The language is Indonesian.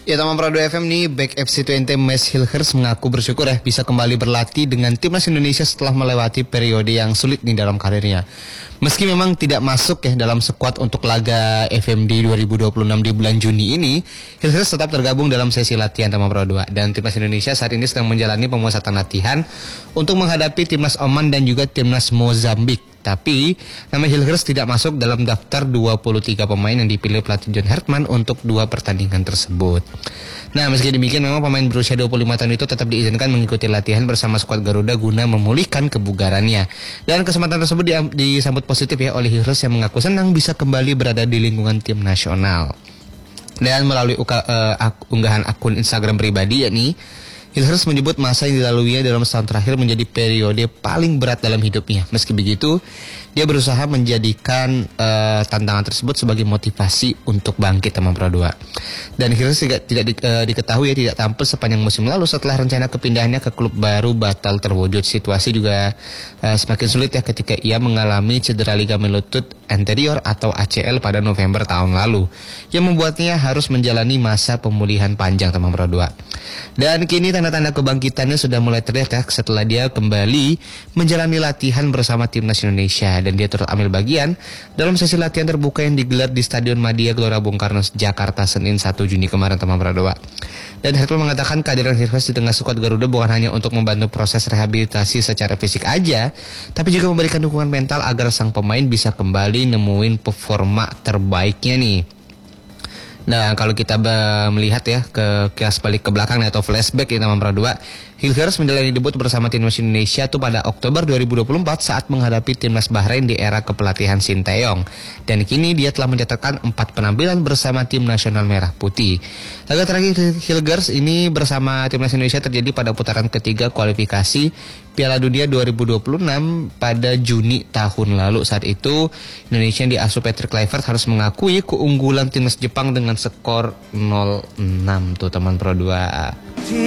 Ya, teman Pro 2 FM nih, back FC Twente Mes Hilgers mengaku bersyukur bisa kembali berlatih dengan timnas Indonesia setelah melewati periode yang sulit nih dalam karirnya. Meski memang tidak masuk dalam skuad untuk laga FMD 2026 di bulan Juni ini, Hilgers tetap tergabung dalam sesi latihan teman Pro 2 dan timnas Indonesia saat ini sedang menjalani pemusatan latihan untuk menghadapi timnas Oman dan juga timnas Mozambik. Tapi, nama Hilgers tidak masuk dalam daftar 23 pemain yang dipilih pelatih John Hertman untuk 2 pertandingan tersebut. Nah, meski demikian memang pemain berusia 25 tahun itu tetap diizinkan mengikuti latihan bersama skuad Garuda guna memulihkan kebugarannya. Dan kesempatan tersebut disambut positif oleh Hilgers yang mengaku senang bisa kembali berada di lingkungan tim nasional. Dan melalui unggahan akun Instagram pribadi Hilgers menyebut masa yang dilaluinya dalam setahun terakhir menjadi periode paling berat dalam hidupnya. Meski begitu, dia berusaha menjadikan tantangan tersebut sebagai motivasi untuk bangkit teman Pro 2. Dan Hilgers tidak diketahui tidak tampil sepanjang musim lalu setelah rencana kepindahannya ke klub baru batal terwujud. Situasi juga semakin sulit ketika ia mengalami cedera ligamen lutut anterior atau ACL pada November tahun lalu, yang membuatnya harus menjalani masa pemulihan panjang teman Pro 2. Dan kini tanda-tanda kebangkitannya sudah mulai terlihat setelah dia kembali menjalani latihan bersama timnas Indonesia, dan dia turut ambil bagian dalam sesi latihan terbuka yang digelar di Stadion Madia Gelora Bung Karno, Jakarta, Senin 1 Juni kemarin teman Pro 2. Dan Hertman mengatakan kehadiran Hilgers di tengah skuad Garuda bukan hanya untuk membantu proses rehabilitasi secara fisik aja, tapi juga memberikan dukungan mental agar sang pemain bisa kembali nemuin performa terbaiknya nih. Nah, kalau kita melihat ke kilas balik ke belakang atau flashback teman Pro 2, Hilgers menjalani debut bersama timnas Indonesia pada Oktober 2024 saat menghadapi timnas Bahrain di era kepelatihan Sinteyong. Dan kini dia telah mencatatkan 4 penampilan bersama tim nasional merah putih. Laga terakhir Hilgers ini bersama timnas Indonesia terjadi pada putaran ketiga kualifikasi Piala Dunia 2026 pada Juni tahun lalu. Saat itu Indonesia yang diasuh Patrick Kluivert harus mengakui keunggulan timnas Jepang dengan skor 0-6 tuh teman Pro 2.